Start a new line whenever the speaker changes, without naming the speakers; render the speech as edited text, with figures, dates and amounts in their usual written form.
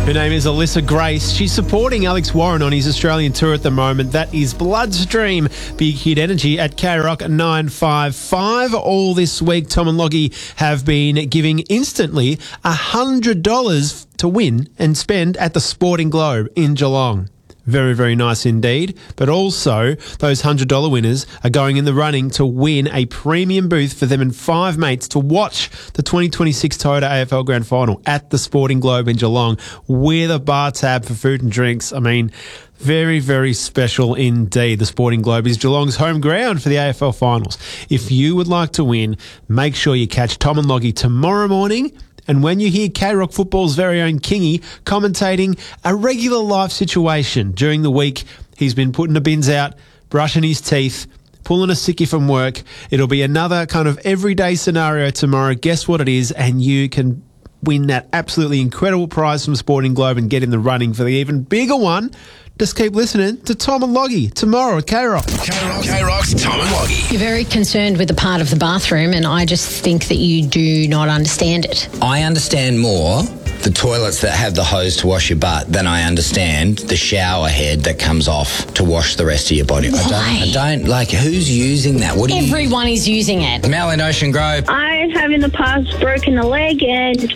Her name is Alyssa Grace. She's supporting Alex Warren on his Australian tour at the moment. That is Bloodstream, Big Hit Energy at K-Rock 955. All this week, Tom and Loggie have been giving instantly $100 to win and spend at the Sporting Globe in Geelong. Very, very nice indeed. But also, those $100 winners are going in the running to win a premium booth for them and 5 mates to watch the 2026 Toyota AFL Grand Final at the Sporting Globe in Geelong with a bar tab for food and drinks. I mean, very, very special indeed. The Sporting Globe is Geelong's home ground for the AFL Finals. If you would like to win, make sure you catch Tom and Loggie tomorrow morning. And when you hear K-Rock Football's very own Kingy commentating a regular life situation during the week, he's been putting the bins out, brushing his teeth, pulling a sickie from work. It'll be another kind of everyday scenario tomorrow. Guess what it is, and you can win that absolutely incredible prize from Sporting Globe and get in the running for the even bigger one. Just keep listening to Tom and Loggie tomorrow at K-Rock.
K-Rock's Tom and Loggie.
You're very concerned with the part of the bathroom, and I just think that you do not understand it.
I understand more the toilets that have the hose to wash your butt than I understand the shower head that comes off to wash the rest of your body.
Why?
I don't like, who's using that?
Everyone is using it.
Mel in Ocean Grove.
I have in the past broken a leg and